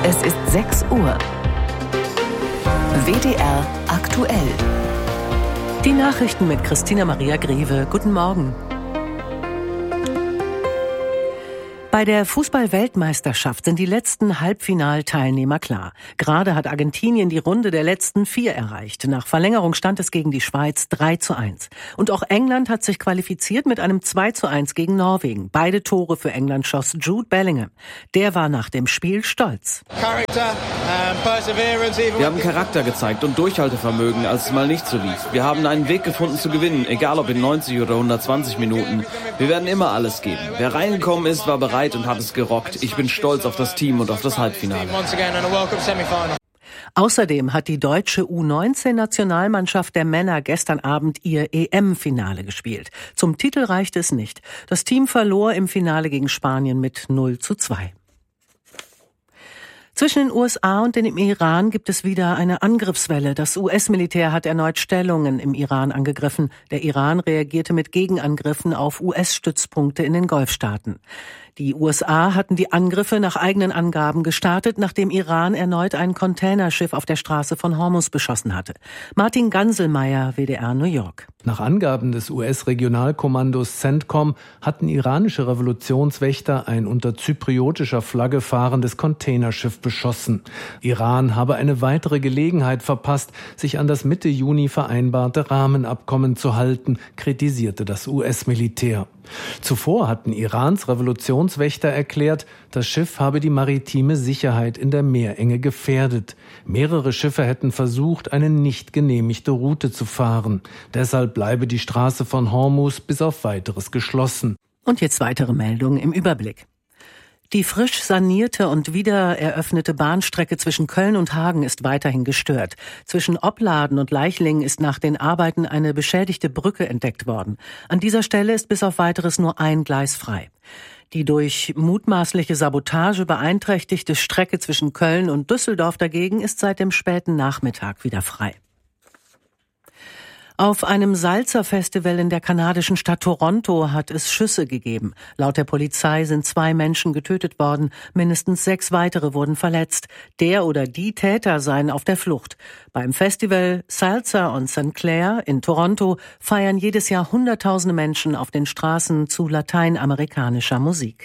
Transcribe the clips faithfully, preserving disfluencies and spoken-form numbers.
Es ist sechs Uhr. W D R aktuell. Die Nachrichten mit Christina Maria Greve. Guten Morgen. Bei der Fußball-Weltmeisterschaft sind die letzten Halbfinalteilnehmer klar. Gerade hat Argentinien die Runde der letzten vier erreicht. Nach Verlängerung stand es gegen die Schweiz drei zu eins. Und auch England hat sich qualifiziert mit einem zwei zu eins gegen Norwegen. Beide Tore für England schoss Jude Bellingham. Der war nach dem Spiel stolz. Wir haben Charakter gezeigt und Durchhaltevermögen, als es mal nicht so lief. Wir haben einen Weg gefunden zu gewinnen, egal ob in neunzig oder hundertzwanzig Minuten. Wir werden immer alles geben. Wer reingekommen ist, war bereit und hat es gerockt. Ich bin stolz auf das Team und auf das Halbfinale. Außerdem hat die deutsche U neunzehn Nationalmannschaft der Männer gestern Abend ihr E M-Finale gespielt. Zum Titel reichte es nicht. Das Team verlor im Finale gegen Spanien mit null zu zwei. Zwischen den U S A und dem Iran gibt es wieder eine Angriffswelle. Das U S-Militär hat erneut Stellungen im Iran angegriffen. Der Iran reagierte mit Gegenangriffen auf U S-Stützpunkte in den Golfstaaten. Die U S A hatten die Angriffe nach eigenen Angaben gestartet, nachdem Iran erneut ein Containerschiff auf der Straße von Hormuz beschossen hatte. Martin Ganselmeier, W D R New York. Nach Angaben des U S-Regionalkommandos CENTCOM hatten iranische Revolutionswächter ein unter zypriotischer Flagge fahrendes Containerschiff beschossen. Iran habe eine weitere Gelegenheit verpasst, sich an das Mitte Juni vereinbarte Rahmenabkommen zu halten, kritisierte das U S-Militär. Zuvor hatten Irans Revolutionswächter erklärt, das Schiff habe die maritime Sicherheit in der Meerenge gefährdet. Mehrere Schiffe hätten versucht, eine nicht genehmigte Route zu fahren. Deshalb bleibe die Straße von Hormuz bis auf Weiteres geschlossen. Und jetzt weitere Meldungen im Überblick. Die frisch sanierte und wieder eröffnete Bahnstrecke zwischen Köln und Hagen ist weiterhin gestört. Zwischen Opladen und Leichlingen ist nach den Arbeiten eine beschädigte Brücke entdeckt worden. An dieser Stelle ist bis auf Weiteres nur ein Gleis frei. Die durch mutmaßliche Sabotage beeinträchtigte Strecke zwischen Köln und Düsseldorf dagegen ist seit dem späten Nachmittag wieder frei. Auf einem Salzer-Festival in der kanadischen Stadt Toronto hat es Schüsse gegeben. Laut der Polizei sind zwei Menschen getötet worden, mindestens sechs weitere wurden verletzt. Der oder die Täter seien auf der Flucht. Beim Festival Salsa und Saint Clair in Toronto feiern jedes Jahr Hunderttausende Menschen auf den Straßen zu lateinamerikanischer Musik.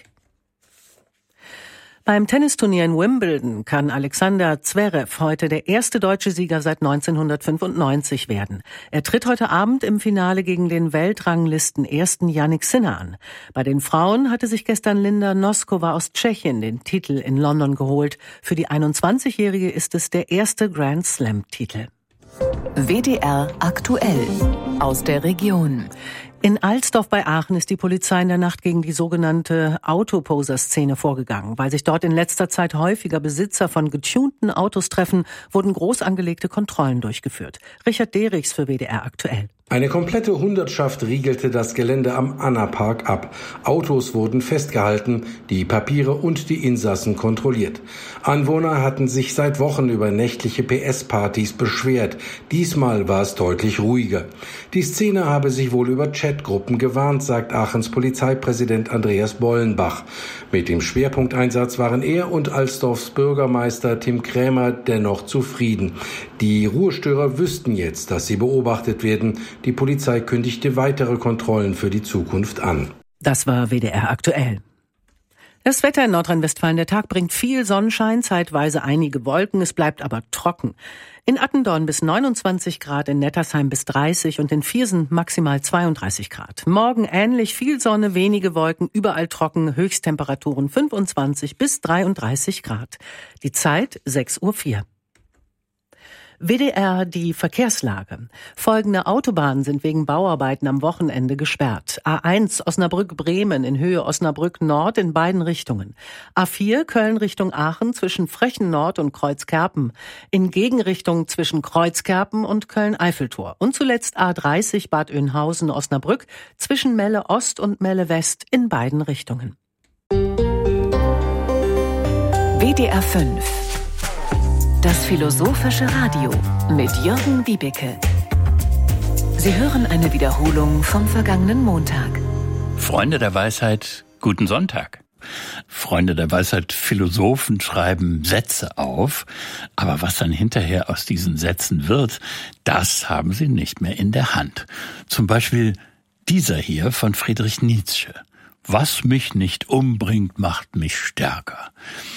Beim Tennisturnier in Wimbledon kann Alexander Zverev heute der erste deutsche Sieger seit neunzehnhundertfünfundneunzig werden. Er tritt heute Abend im Finale gegen den Weltranglisten-Ersten Jannik Sinner an. Bei den Frauen hatte sich gestern Linda Noskova aus Tschechien den Titel in London geholt. Für die einundzwanzigjährige ist es der erste Grand Slam-Titel. W D R aktuell aus der Region. In Alsdorf bei Aachen ist die Polizei in der Nacht gegen die sogenannte Autoposer-Szene vorgegangen. Weil sich dort in letzter Zeit häufiger Besitzer von getunten Autos treffen, wurden groß angelegte Kontrollen durchgeführt. Richard Derichs für W D R aktuell. Eine komplette Hundertschaft riegelte das Gelände am Anna-Park ab. Autos wurden festgehalten, die Papiere und die Insassen kontrolliert. Anwohner hatten sich seit Wochen über nächtliche P S-Partys beschwert. Diesmal war es deutlich ruhiger. Die Szene habe sich wohl über Chatgruppen gewarnt, sagt Aachens Polizeipräsident Andreas Bollenbach. Mit dem Schwerpunkteinsatz waren er und Alsdorfs Bürgermeister Tim Krämer dennoch zufrieden. Die Ruhestörer wüssten jetzt, dass sie beobachtet werden. Die Polizei kündigte weitere Kontrollen für die Zukunft an. Das war W D R aktuell. Das Wetter in Nordrhein-Westfalen. Der Tag bringt viel Sonnenschein, zeitweise einige Wolken, es bleibt aber trocken. In Attendorn bis neunundzwanzig Grad, in Nettersheim bis dreißig und in Viersen maximal zweiunddreißig Grad. Morgen ähnlich viel Sonne, wenige Wolken, überall trocken, Höchsttemperaturen fünfundzwanzig bis dreiunddreißig Grad. Die Zeit sechs Uhr vier. W D R, die Verkehrslage. Folgende Autobahnen sind wegen Bauarbeiten am Wochenende gesperrt. A eins Osnabrück-Bremen in Höhe Osnabrück-Nord in beiden Richtungen. A vier Köln Richtung Aachen zwischen Frechen-Nord und Kreuzkerpen. In Gegenrichtung zwischen Kreuzkerpen und Köln-Eiffeltor. Und zuletzt A dreißig Bad Oeynhausen-Osnabrück zwischen Melle Ost und Melle West in beiden Richtungen. W D R fünf. Das philosophische Radio mit Jürgen Wiebeke. Sie hören eine Wiederholung vom vergangenen Montag. Freunde der Weisheit, guten Sonntag. Freunde der Weisheit, Philosophen schreiben Sätze auf, aber was dann hinterher aus diesen Sätzen wird, das haben sie nicht mehr in der Hand. Zum Beispiel dieser hier von Friedrich Nietzsche. Was mich nicht umbringt, macht mich stärker.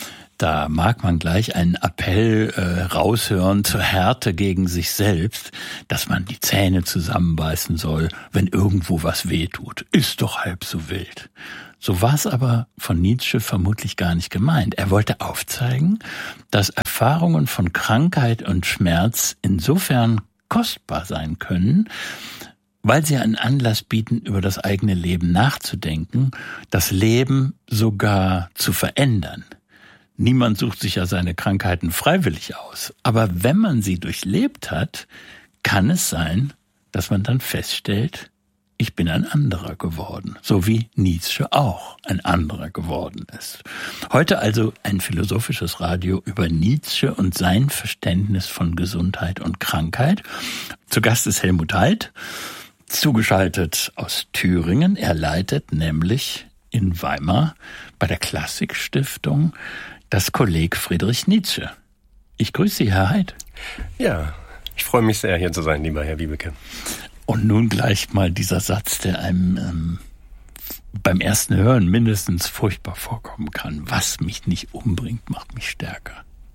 Da mag man gleich einen Appell äh, raushören zur Härte gegen sich selbst, dass man die Zähne zusammenbeißen soll, wenn irgendwo was wehtut. Ist doch halb so wild. So war es aber von Nietzsche vermutlich gar nicht gemeint. Er wollte aufzeigen, dass Erfahrungen von Krankheit und Schmerz insofern kostbar sein können, weil sie einen Anlass bieten, über das eigene Leben nachzudenken, das Leben sogar zu verändern. Niemand sucht sich ja seine Krankheiten freiwillig aus. Aber wenn man sie durchlebt hat, kann es sein, dass man dann feststellt, ich bin ein anderer geworden. So wie Nietzsche auch ein anderer geworden ist. Heute also ein philosophisches Radio über Nietzsche und sein Verständnis von Gesundheit und Krankheit. Zu Gast ist Helmut Heid, zugeschaltet aus Thüringen. Er leitet nämlich in Weimar bei der Klassikstiftung das Kolleg Friedrich Nietzsche. Ich grüße Sie, Herr Heid. Ja, ich freue mich sehr, hier zu sein, lieber Herr Wiebeke. Und nun gleich mal dieser Satz, der einem ähm, beim ersten Hören mindestens furchtbar vorkommen kann. Was mich nicht umbringt, macht mich stärker.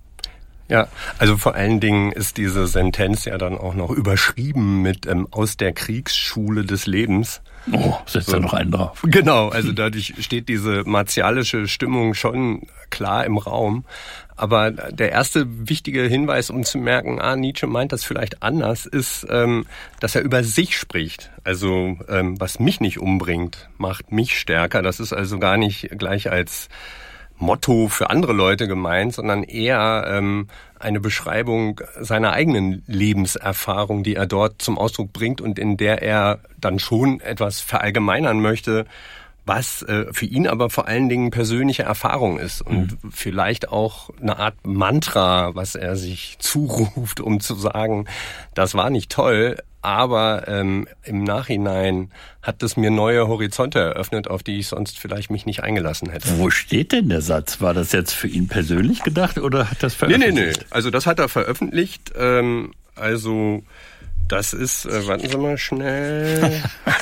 Ja, also vor allen Dingen ist diese Sentenz ja dann auch noch überschrieben mit ähm, aus der Kriegsschule des Lebens. Oh, setzt da noch einen drauf. Genau, also dadurch steht diese martialische Stimmung schon klar im Raum. Aber der erste wichtige Hinweis, um zu merken, ah, Nietzsche meint das vielleicht anders, ist, ähm, dass er über sich spricht. Also ähm, was mich nicht umbringt, macht mich stärker. Das ist also gar nicht gleich als Motto für andere Leute gemeint, sondern eher ähm, eine Beschreibung seiner eigenen Lebenserfahrung, die er dort zum Ausdruck bringt und in der er dann schon etwas verallgemeinern möchte, was äh, für ihn aber vor allen Dingen persönliche Erfahrung ist und mhm. vielleicht auch eine Art Mantra, was er sich zuruft, um zu sagen, das war nicht toll, aber ähm, im Nachhinein hat es mir neue Horizonte eröffnet, auf die ich sonst vielleicht mich nicht eingelassen hätte. Wo steht denn der Satz? War das jetzt für ihn persönlich gedacht oder hat das veröffentlicht? Nee, nee, nee. Also das hat er veröffentlicht. Ähm, also das ist, äh, warten Sie mal schnell.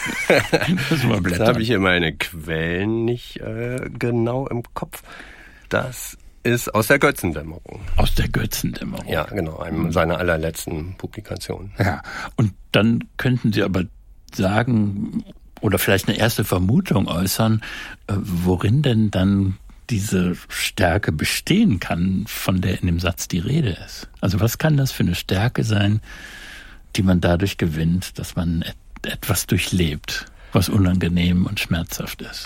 Jetzt habe ich hier meine Quellen nicht äh, genau im Kopf. Das ist aus der Götzendämmerung. Aus der Götzendämmerung. Ja, genau, einem seiner allerletzten Publikationen. Ja, und dann könnten Sie aber sagen oder vielleicht eine erste Vermutung äußern, äh, worin denn dann diese Stärke bestehen kann, von der in dem Satz die Rede ist. Also was kann das für eine Stärke sein, die man dadurch gewinnt, dass man et- etwas durchlebt, was unangenehm und schmerzhaft ist?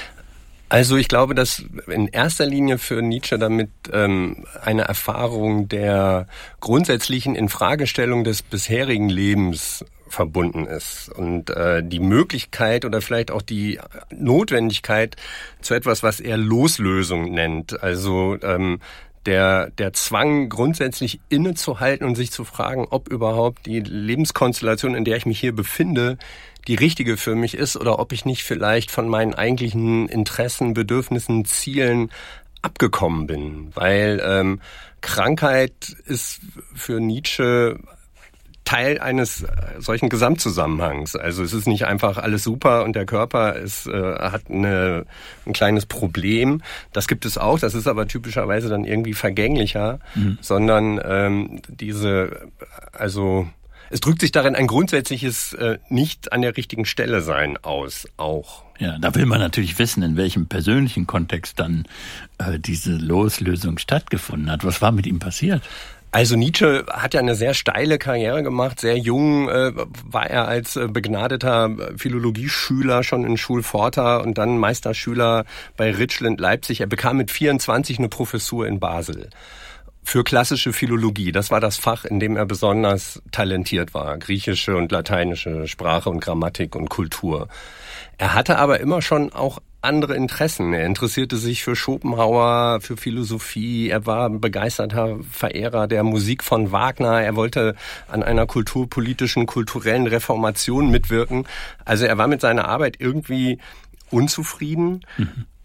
Also ich glaube, dass in erster Linie für Nietzsche damit ähm, eine Erfahrung der grundsätzlichen Infragestellung des bisherigen Lebens verbunden ist und äh, die Möglichkeit oder vielleicht auch die Notwendigkeit zu etwas, was er Loslösung nennt. Also ähm, der der Zwang, grundsätzlich innezuhalten und sich zu fragen, ob überhaupt die Lebenskonstellation, in der ich mich hier befinde, die richtige für mich ist oder ob ich nicht vielleicht von meinen eigentlichen Interessen, Bedürfnissen, Zielen abgekommen bin. Weil ähm, Krankheit ist für Nietzsche Teil eines solchen Gesamtzusammenhangs. Also es ist nicht einfach alles super und der Körper ist, äh, hat eine, ein kleines Problem. Das gibt es auch, das ist aber typischerweise dann irgendwie vergänglicher, mhm. sondern ähm, diese, also es drückt sich darin ein grundsätzliches äh, nicht an der richtigen Stelle sein aus, auch. Ja, da will man natürlich wissen, in welchem persönlichen Kontext dann äh, diese Loslösung stattgefunden hat. Was war mit ihm passiert? Also Nietzsche hat ja eine sehr steile Karriere gemacht. Sehr jung äh, war er als äh, begnadeter Philologieschüler schon in Schulforta und dann Meisterschüler bei Ritschl Leipzig. Er bekam mit vierundzwanzig eine Professur in Basel für klassische Philologie. Das war das Fach, in dem er besonders talentiert war. Griechische und lateinische Sprache und Grammatik und Kultur. Er hatte aber immer schon auch andere Interessen. Er interessierte sich für Schopenhauer, für Philosophie. Er war ein begeisterter Verehrer der Musik von Wagner. Er wollte an einer kulturpolitischen, kulturellen Reformation mitwirken. Also er war mit seiner Arbeit irgendwie unzufrieden. Mhm.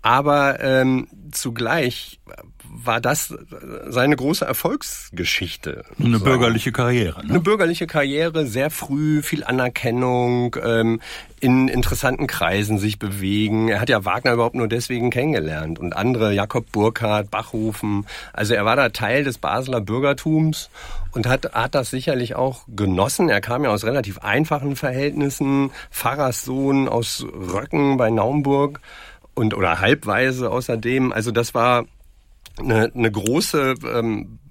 Aber ähm, zugleich war das seine große Erfolgsgeschichte. Eine bürgerliche Karriere, ne? Eine bürgerliche Karriere, sehr früh, viel Anerkennung, ähm, in interessanten Kreisen sich bewegen. Er hat ja Wagner überhaupt nur deswegen kennengelernt und andere, Jakob Burckhardt, Bachhofen. Also er war da Teil des Basler Bürgertums und hat, hat das sicherlich auch genossen. Er kam ja aus relativ einfachen Verhältnissen, Pfarrerssohn aus Röcken bei Naumburg und oder halbweise außerdem. Also das war eine, eine große ähm,